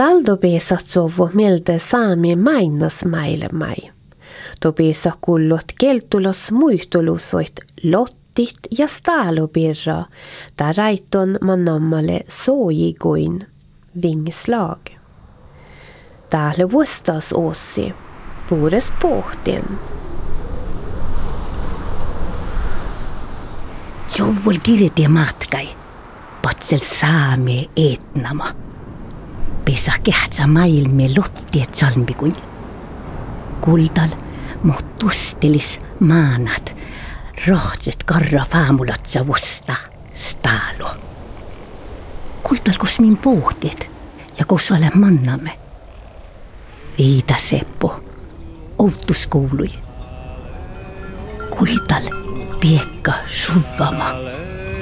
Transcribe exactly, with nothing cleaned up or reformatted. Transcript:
Taldo piisat sovu miltä saami mainas mailemai. Topiisa kullot keltulos muihtulusoit lottit ja staalopirra, där raiton manammalle soojiguin vingslag. Täällä vuostas ossi, puures pohtin. Sovul kirjati matkai, patsel saame etnama. Pesa kehtsä maailmia lottiet salmikuin. Kuldal muhtustelis maanat, rohtset karra faamulatsa vuosta staalo. Kuldal kus min pohtit ja kus ole mannamme. Viita Seppo, outuskuului. Kuldal piekka suvvama.